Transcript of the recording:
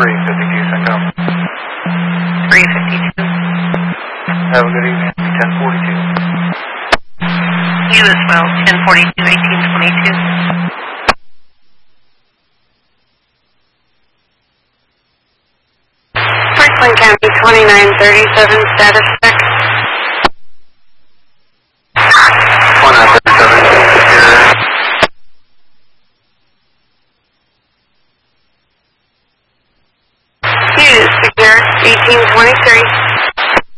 352, Central. 352. Have a good evening. 1042. You as well. 1042, 1822. Franklin County 2937, status check. 2937, Hughes, secure 1823.